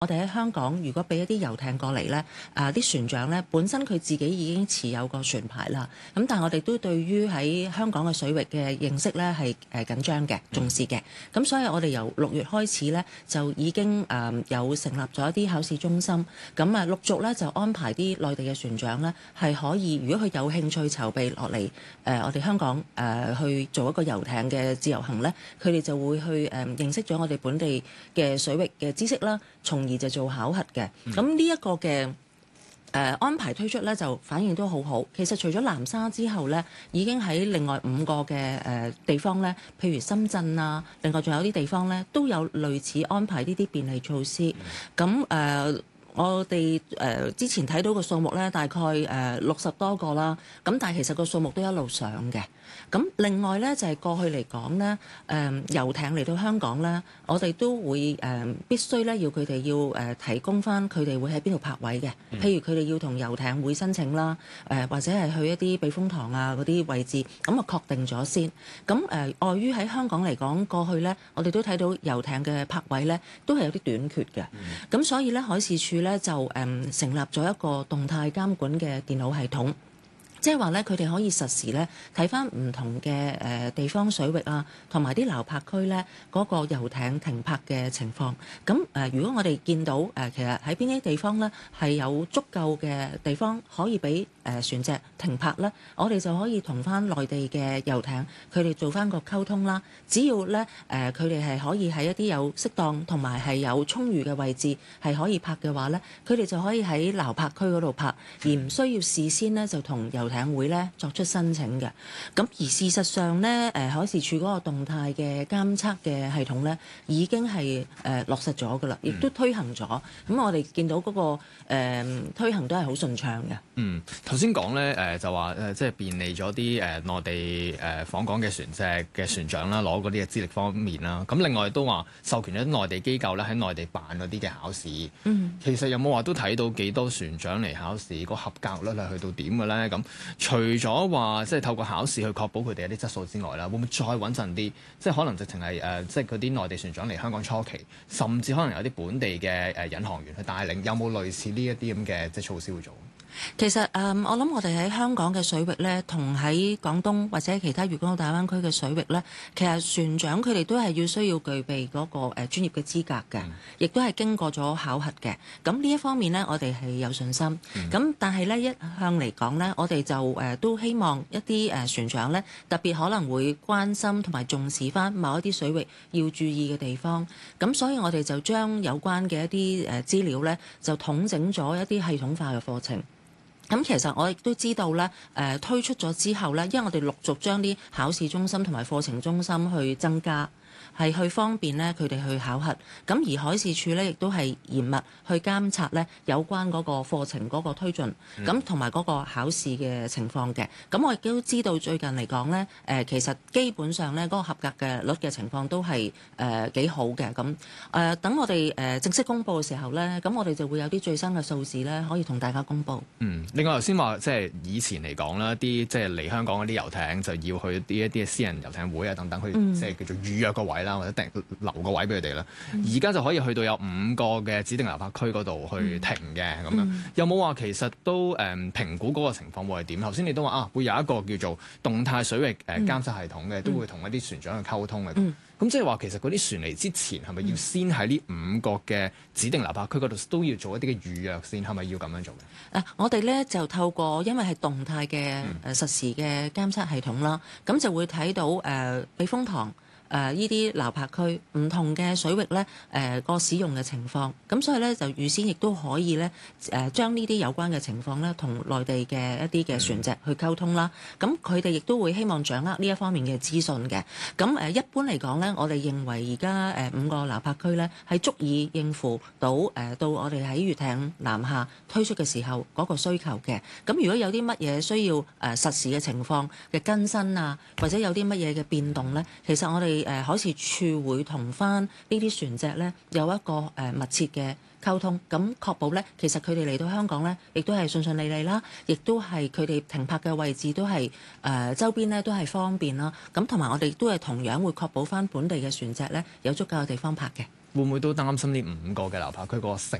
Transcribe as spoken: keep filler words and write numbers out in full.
我哋喺香港，如果俾一啲遊艇過嚟咧，啊啲船長咧本身佢自己已經持有個船牌啦。咁但係我哋都對於喺香港嘅水域嘅認識咧係誒緊張嘅、重視嘅。咁所以我哋由六月開始咧就已經誒有成立咗一啲考試中心。咁啊陸續咧就安排啲內地嘅船長咧係可以，如果佢有興趣籌備落嚟誒我哋香港誒去做一個遊艇嘅自由行咧，佢哋就會去誒認識咗我哋本地嘅水域嘅知識啦，從而就做考核嘅。咁呢一個嘅誒、呃、安排推出咧，就反應都好好。其實除咗南沙之後咧，已經喺另外五個嘅誒、呃、地方咧，譬如深圳啊，另外仲有啲地方咧，都有類似安排呢啲便利措施。咁誒、呃，我哋誒、呃、之前睇到個數目咧，大概誒六十多個啦。咁但係其實個數目都一路上嘅。咁另外咧就係、是、過去嚟講咧，誒、呃、遊艇嚟到香港咧，我哋都會誒、呃、必須咧要佢哋要誒、呃、提供翻佢哋會喺邊度泊位嘅，譬如佢哋要同遊艇會申請啦，誒、呃、或者係去一啲避風塘啊嗰啲位置，咁啊確定咗先。咁誒礙於喺香港嚟講，過去咧我哋都睇到遊艇嘅泊位咧都係有啲短缺嘅，咁、嗯、所以咧海事處咧就誒、呃、成立咗一個動態監管嘅電腦系統。即係話咧，佢哋可以實時咧睇翻唔同嘅誒地方水域啊，同埋啲撈泊區咧嗰個遊艇停泊嘅情況。咁誒、呃，如果我哋見到誒、呃、其實喺邊啲地方咧係有足夠嘅地方可以俾誒、呃、船隻停泊咧，我哋就可以同翻內地嘅遊艇佢哋做翻個溝通啦。只要咧誒佢哋係可以喺一啲有適當同埋係有充裕嘅位置係可以泊嘅話咧，佢哋就可以喺撈泊區嗰度泊，而唔需要事先咧就同遊艇會咧作出申請嘅。咁而事實上咧，誒海事處嗰個動態嘅監測嘅系統咧，已經係誒落實咗㗎啦，亦都推行咗。咁、嗯、我哋見到嗰、那個、呃、推行都係好順暢嘅。 嗯，頭先講咧誒就話誒即係便利咗啲誒內地誒訪港嘅船隻嘅船長啦，攞嗰啲嘅資歷方面啦。咁另外都話授權咗內地機構咧喺內地辦嗰啲嘅考試。嗯，其實有冇話都睇到幾多船長嚟考試個合格率係去到點嘅咧？咁除咗話即係透過考試去確保佢哋一啲質素之外啦，會唔會再穩陣啲？即係可能直情係誒，即係嗰啲內地船長嚟香港初期，甚至可能有啲本地嘅誒引航員去帶領，有冇類似呢一啲咁嘅即係措施會做？ 其實誒、嗯，我諗我哋喺香港嘅水域咧，同喺廣東或者其他粵港澳大灣區嘅水域咧，其實船長佢哋都係要需要具備嗰、那個誒、呃、專業嘅資格嘅，亦、嗯、都係經過咗考核嘅。咁呢一方面咧，我哋係有信心。咁、嗯、但係咧一向嚟講咧，我哋就誒、呃、都希望一啲誒、呃、船長咧，特別可能會關心同埋重視翻某一啲水域要注意嘅地方。咁所以我哋就將有關嘅一啲誒資料咧，就統整咗一啲系統化嘅課程。咁其實我亦都知道咧，誒、呃、推出咗之後咧，因為我哋陸續將啲考試中心同埋課程中心去增加，係去方便咧佢哋去考核。咁而海事處咧亦都係嚴密去監察咧有關嗰個課程嗰個推進，咁同埋嗰個考試嘅情況嘅。咁我亦都知道最近嚟講咧，誒、呃、其實基本上咧嗰、那個合格嘅率嘅情況都係誒幾好嘅。咁誒等我哋誒、呃、正式公佈嘅時候咧，咁我哋就會有啲最新嘅數字咧，可以同大家公佈。 嗯。另外頭先話即係以前嚟講啦，啲即係嚟香港嗰啲遊艇就要去啲一啲私人遊艇會啊等等，去即係叫做預約個位啦，或者訂留個位俾佢哋啦。而家、嗯、就可以去到有五個嘅指定遊客區嗰度去停嘅咁、嗯、樣。嗯、有冇話其實都誒、嗯、評估嗰個情況會係點？頭先你都話啊，會有一個叫做動態水域誒監測系統嘅，嗯、都會同一啲船長去溝通嘅。嗯咁即係話，其實嗰啲船嚟之前係咪要先喺呢五個嘅指定遊客區嗰度都要做一啲嘅預約先？係咪要咁樣做嘅？ 誒，我哋咧就透過因為係動態嘅誒實時嘅監測系統啦，咁、嗯、就會睇到誒避風塘。誒呢啲撈泊區唔同嘅水域咧，誒、呃、個使用嘅情況，咁所以咧就預先亦都可以咧誒將呢啲有關嘅情況咧，同內地嘅一啲嘅船隻去溝通啦。咁佢哋亦都會希望掌握呢一方面嘅資訊嘅。咁誒、呃、一般嚟講咧，我哋認為而家誒五個撈泊區咧係足以應付到誒、呃、到我哋喺粵艇南下推出嘅時候嗰個需求嘅。咁如果有啲乜嘢需要誒、呃、實時嘅情況嘅更新啊，或者有啲乜嘢嘅變動咧，其實我哋誒、呃、海事處會同翻呢啲船隻咧有一個誒、呃、密切嘅溝通，咁確保咧其實佢哋嚟到香港咧，亦都係順順利利啦，亦都係佢哋停泊嘅位置都係誒、呃、周邊咧都係方便啦。咁同埋我哋都係同樣會確保翻本地嘅船隻咧有足夠嘅地方泊嘅。 會唔會都擔心呢五個嘅樓泊區嗰個承